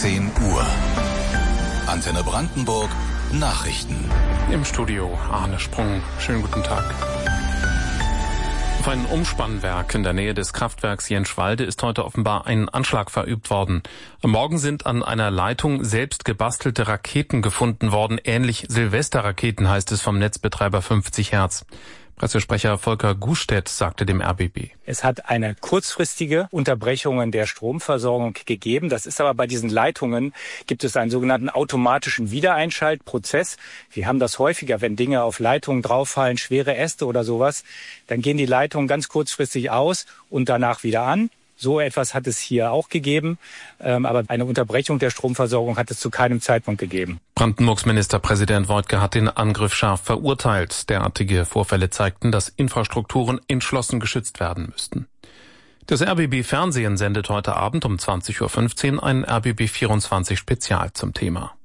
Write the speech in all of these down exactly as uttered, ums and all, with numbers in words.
zehn Uhr. Antenne Brandenburg Nachrichten. Im Studio Arne Sprung. Schönen guten Tag. Auf ein Umspannwerk in der Nähe des Kraftwerks Jenschwalde ist heute offenbar ein Anschlag verübt worden. Am Morgen sind an einer Leitung selbst gebastelte Raketen gefunden worden. Ähnlich Silvesterraketen, heißt es vom Netzbetreiber fünfzig Hertz. Pressesprecher Volker Gustedt sagte dem R B B: Es hat eine kurzfristige Unterbrechung der Stromversorgung gegeben. Das ist aber bei diesen Leitungen, gibt es einen sogenannten automatischen Wiedereinschaltprozess. Wir haben das häufiger, wenn Dinge auf Leitungen drauffallen, schwere Äste oder sowas. Dann gehen die Leitungen ganz kurzfristig aus und danach wieder an. So etwas hat es hier auch gegeben, aber eine Unterbrechung der Stromversorgung hat es zu keinem Zeitpunkt gegeben. Brandenburgs Ministerpräsident Woidke hat den Angriff scharf verurteilt. Derartige Vorfälle zeigten, dass Infrastrukturen entschlossen geschützt werden müssten. Das R B B Fernsehen sendet heute Abend um zwanzig Uhr fünfzehn ein R B B vierundzwanzig Spezial zum Thema.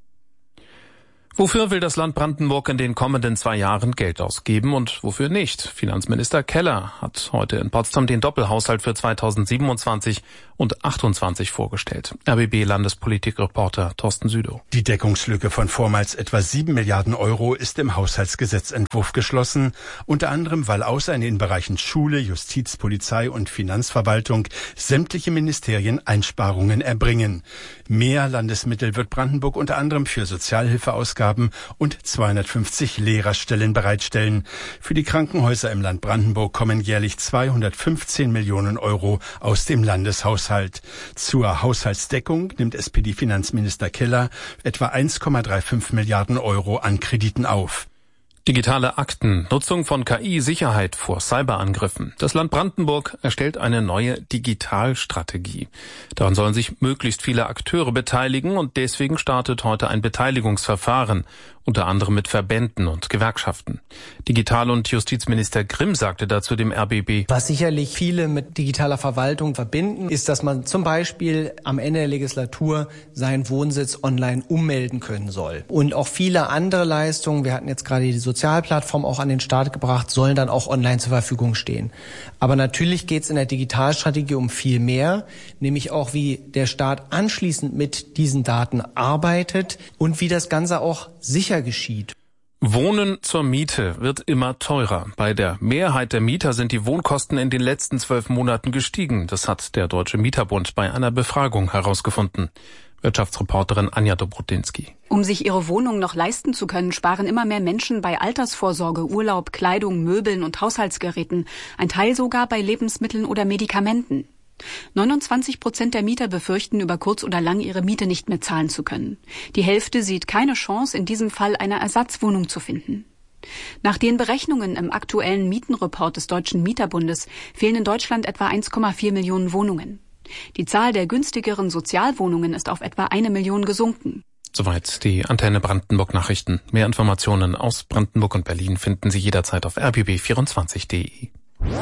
Wofür will das Land Brandenburg in den kommenden zwei Jahren Geld ausgeben und wofür nicht? Finanzminister Keller hat heute in Potsdam den Doppelhaushalt für zweitausendsiebenundzwanzig und achtundzwanzig vorgestellt. R B B-Landespolitikreporter Thorsten Südow. Die Deckungslücke von vormals etwa sieben Milliarden Euro ist im Haushaltsgesetzentwurf geschlossen, unter anderem weil außer in den Bereichen Schule, Justiz, Polizei und Finanzverwaltung sämtliche Ministerien Einsparungen erbringen. Mehr Landesmittel wird Brandenburg unter anderem für Sozialhilfeausgaben und zweihundertfünfzig Lehrerstellen bereitstellen. Für die Krankenhäuser im Land Brandenburg kommen jährlich zweihundertfünfzehn Millionen Euro aus dem Landeshaushalt. Zur Haushaltsdeckung nimmt S P D-Finanzminister Keller etwa eins Komma fünfunddreißig Milliarden Euro an Krediten auf. Digitale Akten, Nutzung von K I, Sicherheit vor Cyberangriffen. Das Land Brandenburg erstellt eine neue Digitalstrategie. Daran sollen sich möglichst viele Akteure beteiligen und deswegen startet heute ein Beteiligungsverfahren, unter anderem mit Verbänden und Gewerkschaften. Digital- und Justizminister Grimm sagte dazu dem R B B: Was sicherlich viele mit digitaler Verwaltung verbinden, ist, dass man zum Beispiel am Ende der Legislatur seinen Wohnsitz online ummelden können soll. Und auch viele andere Leistungen, wir hatten jetzt gerade die Sozialplattform auch an den Start gebracht, sollen dann auch online zur Verfügung stehen. Aber natürlich geht es in der Digitalstrategie um viel mehr, nämlich auch, wie der Staat anschließend mit diesen Daten arbeitet und wie das Ganze auch sicher geschieht. Wohnen zur Miete wird immer teurer. Bei der Mehrheit der Mieter sind die Wohnkosten in den letzten zwölf Monaten gestiegen. Das hat der Deutsche Mieterbund bei einer Befragung herausgefunden. Wirtschaftsreporterin Anja Dobrudinski. Um sich ihre Wohnung noch leisten zu können, sparen immer mehr Menschen bei Altersvorsorge, Urlaub, Kleidung, Möbeln und Haushaltsgeräten. Ein Teil sogar bei Lebensmitteln oder Medikamenten. neunundzwanzig Prozent der Mieter befürchten, über kurz oder lang ihre Miete nicht mehr zahlen zu können. Die Hälfte sieht keine Chance, in diesem Fall eine Ersatzwohnung zu finden. Nach den Berechnungen im aktuellen Mietenreport des Deutschen Mieterbundes fehlen in Deutschland etwa eins Komma vier Millionen Wohnungen. Die Zahl der günstigeren Sozialwohnungen ist auf etwa eine Million gesunken. Soweit die Antenne Brandenburg Nachrichten. Mehr Informationen aus Brandenburg und Berlin finden Sie jederzeit auf r b b vierundzwanzig punkt d e.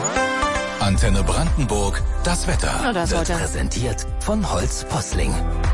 Antenne Brandenburg, das Wetter. Oh, das wird heute. präsentiert von Holz Posling.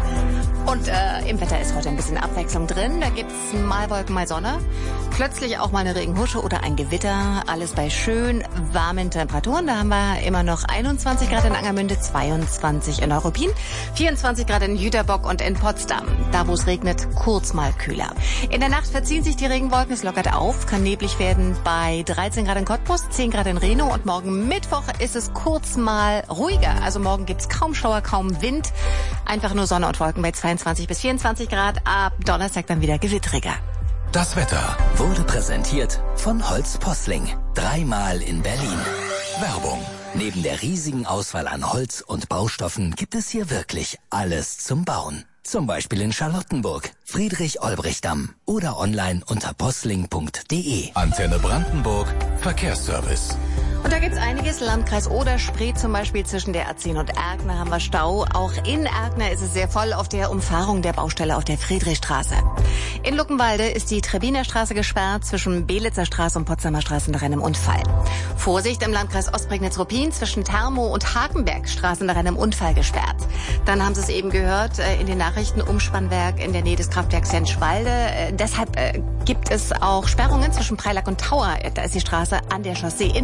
Und äh, im Wetter ist heute ein bisschen Abwechslung drin. Da gibt's mal Wolken, mal Sonne. Plötzlich auch mal eine Regenhusche oder ein Gewitter. Alles bei schön warmen Temperaturen. Da haben wir immer noch einundzwanzig Grad in Angermünde, zweiundzwanzig in Neuruppin, vierundzwanzig Grad in Jüterbock und in Potsdam. Da, wo es regnet, kurz mal kühler. In der Nacht verziehen sich die Regenwolken. Es lockert auf, kann neblig werden bei dreizehn Grad in Cottbus, zehn Grad in Reno. Und morgen Mittwoch ist es kurz mal ruhiger. Also morgen gibt's kaum Schauer, kaum Wind. Einfach nur Sonne und Wolken bei zweiundzwanzig bis vierundzwanzig Grad. Ab Donnerstag dann wieder gewittriger. Das Wetter wurde präsentiert von Holz Posling. Dreimal in Berlin. Werbung. Neben der riesigen Auswahl an Holz und Baustoffen gibt es hier wirklich alles zum Bauen. Zum Beispiel in Charlottenburg, Friedrich-Olbricht-Damm oder online unter posling punkt d e. Antenne Brandenburg, Verkehrsservice. Und da gibt's einiges. Landkreis Oder-Spree zum Beispiel zwischen der A zehn und Erkner haben wir Stau. Auch in Erkner ist es sehr voll auf der Umfahrung der Baustelle auf der Friedrichstraße. In Luckenwalde ist die Trebiner Straße gesperrt zwischen Belitzer Straße und Potsdamer Straße nach einem Unfall. Vorsicht im Landkreis Ostprignitz-Ruppin zwischen Thermo und Hakenbergstraße nach einem Unfall gesperrt. Dann haben Sie es eben gehört in den Nachrichten, Umspannwerk in der Nähe des Kraftwerks Jenschwalde. Äh, deshalb äh, gibt es auch Sperrungen zwischen Preilack und Tauer. Da ist die Straße an der Chaussee in beiden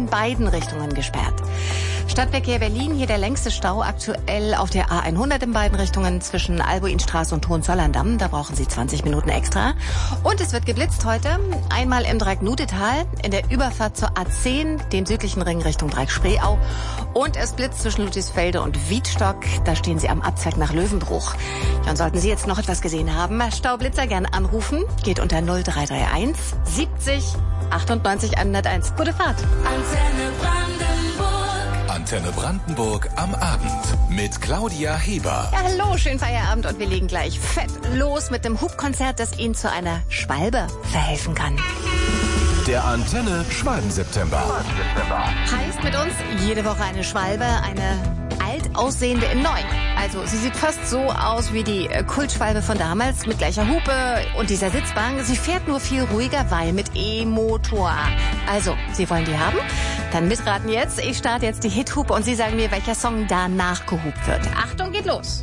Richtungen gesperrt. Stadtverkehr Berlin, hier der längste Stau aktuell auf der A hundert in beiden Richtungen zwischen Albuinstraße und Hohenzollern-Damm. Da brauchen Sie zwanzig Minuten extra. Und es wird geblitzt heute. Einmal im Dreieck Nudetal, in der Überfahrt zur A zehn, dem südlichen Ring Richtung Dreieck Spreeau. Und es blitzt zwischen Ludwigsfelde und Wiedstock. Da stehen Sie am Abzweig nach Löwenbruch. Ja, und sollten Sie jetzt noch etwas gesehen haben, Staublitzer gern anrufen. Geht unter null drei drei eins siebzig achtundneunzig hunderteins. Gute Fahrt. Antenne Brandenburg. Antenne Brandenburg am Abend mit Claudia Heber. Ja, hallo, schönen Feierabend und wir legen gleich fett los mit dem Hubkonzert, das Ihnen zu einer Schwalbe verhelfen kann. Der Antenne Schwalben-September. Heißt mit uns jede Woche eine Schwalbe, eine alt aussehende in neu. Also sie sieht fast so aus wie die Kultschwalbe von damals mit gleicher Hupe und dieser Sitzbank. Sie fährt nur viel ruhiger, weil mit E-Motor. Also, Sie wollen die haben? Dann mitraten jetzt. Ich starte jetzt die Hithupe und Sie sagen mir, welcher Song danach gehupt wird. Achtung, geht los.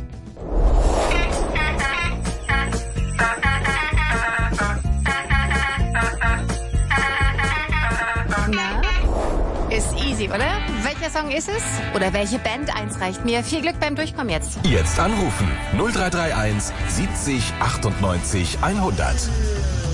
Na? Ist easy, oder? Welcher Song ist es? Oder welche Band? Eins reicht mir. Viel Glück beim Durchkommen jetzt. Jetzt anrufen null drei drei eins siebzig achtundneunzig hundert.